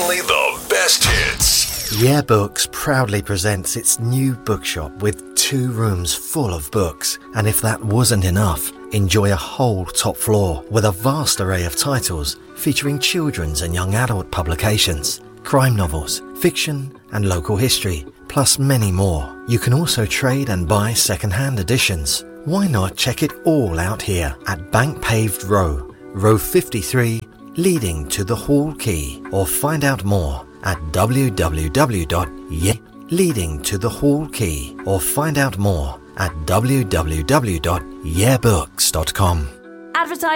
Only the best hits. Yeah Books proudly presents its new bookshop with 2 rooms full of books. And if that wasn't enough, enjoy a whole top floor with a vast array of titles featuring children's and young adult publications, crime novels, fiction and local history, plus many more. You can also trade and buy second-hand editions. Why not check it all out here at Bank Paved Row, row 53, leading to the Hall Quay, or find out more at leading to the Hall Quay, or find out more at www.yeahbooks.com. Advertise